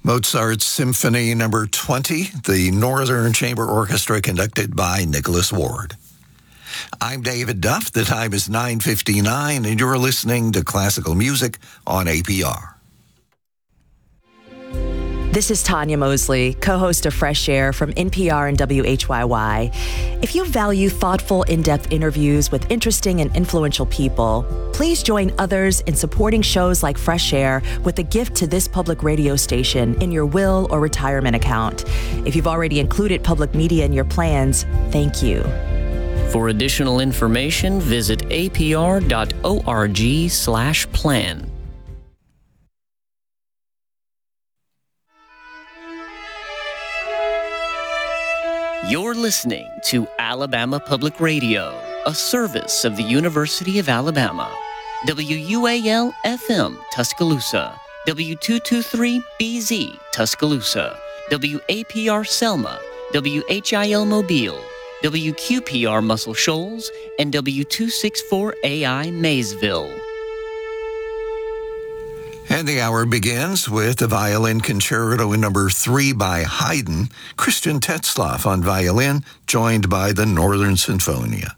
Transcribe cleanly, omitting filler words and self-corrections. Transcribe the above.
Mozart's Symphony Number 20, the Northern Chamber Orchestra conducted by Nicholas Ward. I'm David Duff. The time is 9:59, and you're listening to Classical Music on APR. This is Tanya Mosley, co-host of Fresh Air from NPR and WHYY. If you value thoughtful, in-depth interviews with interesting and influential people, please join others in supporting shows like Fresh Air with a gift to this public radio station in your will or retirement account. If you've already included public media in your plans, thank you. For additional information, visit apr.org/plan. You're listening to Alabama Public Radio, a service of the University of Alabama. WUAL-FM Tuscaloosa, W223BZ Tuscaloosa, WAPR Selma, WHIL Mobile, WQPR Muscle Shoals, and W264AI Maysville. And the hour begins with the Violin Concerto Number 3 by Haydn, Christian Tetzlaff on violin, joined by the Northern Sinfonia.